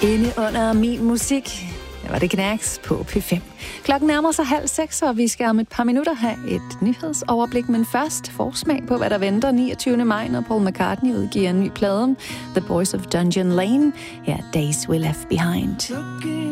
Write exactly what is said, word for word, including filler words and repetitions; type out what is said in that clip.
Inde under min musik. Det var det Knacks på P fem. Klokken nærmer sig halv seks, og vi skal om et par minutter have et nyhedsoverblik. Men først forsmag på, hvad der venter niogtyvende maj, når Paul McCartney udgiver en ny plade. The Boys of Dungeon Lane. Her Days We Left Behind.